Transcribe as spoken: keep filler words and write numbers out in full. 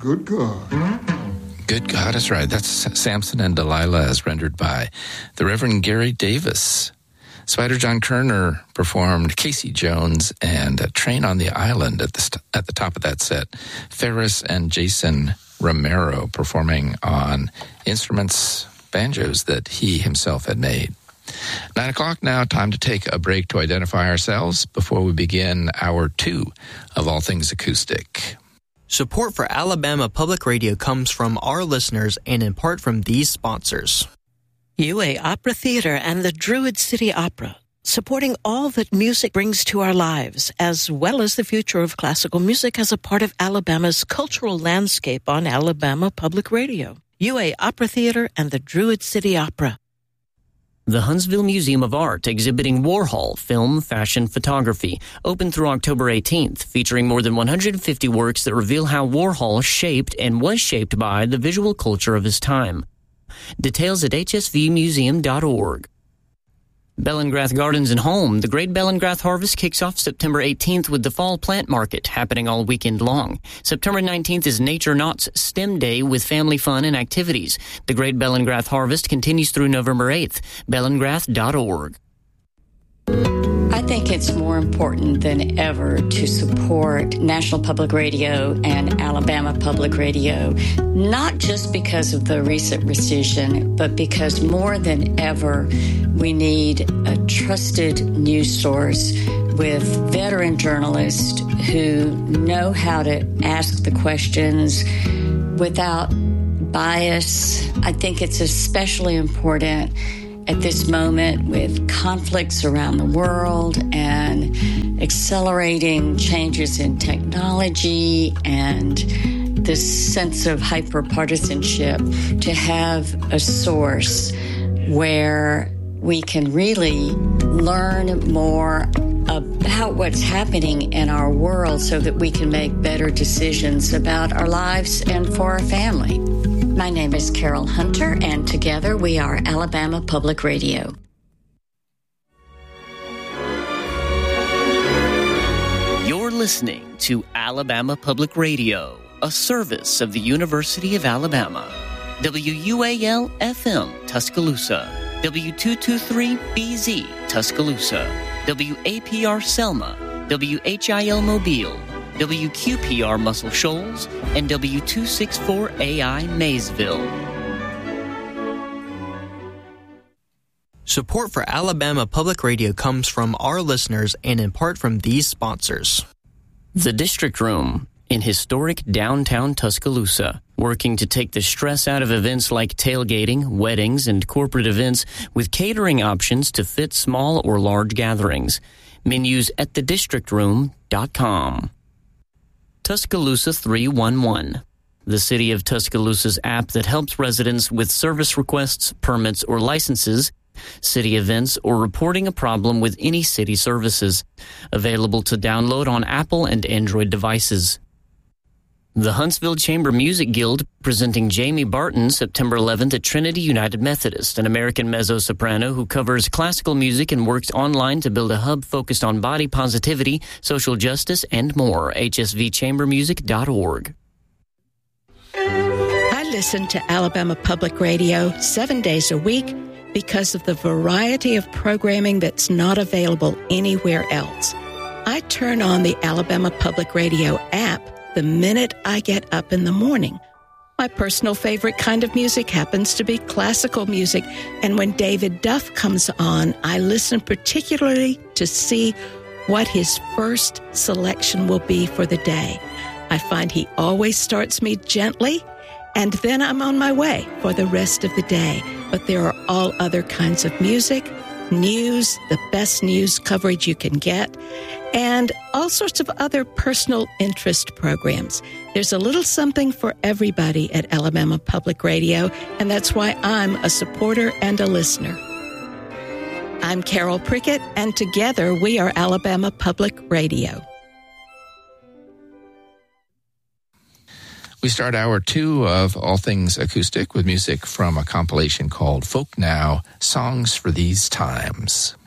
good God. Good God is right. That's Samson and Delilah as rendered by the Reverend Gary Davis. Spider John Kerner performed Casey Jones and Train on the Island at the st- at the top of that set. Ferris and Jason Romero performing on instruments, banjos that he himself had made. Nine o'clock now, time to take a break to identify ourselves before we begin hour two of All Things Acoustic. Support for Alabama Public Radio comes from our listeners and in part from these sponsors. U A Opera Theater and the Druid City Opera, supporting all that music brings to our lives, as well as the future of classical music as a part of Alabama's cultural landscape on Alabama Public Radio. U A Opera Theater and the Druid City Opera. The Huntsville Museum of Art exhibiting Warhol film, fashion, photography, open through October eighteenth, featuring more than one hundred fifty works that reveal how Warhol shaped and was shaped by the visual culture of his time. Details at h s v museum dot org. Bellingrath Gardens and Home. The Great Bellingrath Harvest kicks off September eighteenth with the Fall Plant Market happening all weekend long. September nineteenth is Nature Knott's STEM Day with family fun and activities. The Great Bellingrath Harvest continues through November eighth. bellingrath dot org. I think it's more important than ever to support National Public Radio and Alabama Public Radio, not just because of the recent rescission, but because more than ever we need a trusted news source with veteran journalists who know how to ask the questions without bias. I think it's especially important at this moment with conflicts around the world and accelerating changes in technology and this sense of hyper-partisanship, to have a source where we can really learn more about what's happening in our world so that we can make better decisions about our lives and for our family. My name is Carol Hunter, and together we are Alabama Public Radio. You're listening to Alabama Public Radio, a service of the University of Alabama. W U A L F M, Tuscaloosa. W two twenty-three B Z, Tuscaloosa. W A P R Selma. W H I L Mobile. W Q P R Muscle Shoals, and W two sixty-four A I Maysville. Support for Alabama Public Radio comes from our listeners and in part from these sponsors. The District Room in historic downtown Tuscaloosa, working to take the stress out of events like tailgating, weddings, and corporate events with catering options to fit small or large gatherings. Menus at the district room dot com. Tuscaloosa three one one, the City of Tuscaloosa's app that helps residents with service requests, permits, or licenses, city events, or reporting a problem with any city services. Available to download on Apple and Android devices. The Huntsville Chamber Music Guild presenting Jamie Barton September eleventh at Trinity United Methodist, an American mezzo-soprano who covers classical music and works online to build a hub focused on body positivity, social justice, and more. h s v chamber music dot org. I listen to Alabama Public Radio seven days a week because of the variety of programming that's not available anywhere else. I turn on the Alabama Public Radio app the minute I get up in the morning. My personal favorite kind of music happens to be classical music, and when David Duff comes on, I listen particularly to see what his first selection will be for the day. I find he always starts me gently, and then I'm on my way for the rest of the day. But there are all other kinds of music, news, the best news coverage you can get, and all sorts of other personal interest programs. There's a little something for everybody at Alabama Public Radio, and that's why I'm a supporter and a listener. I'm Carol Prickett, and together we are Alabama Public Radio. We start hour two of All Things Acoustic with music from a compilation called Folk Now, Songs for These Times.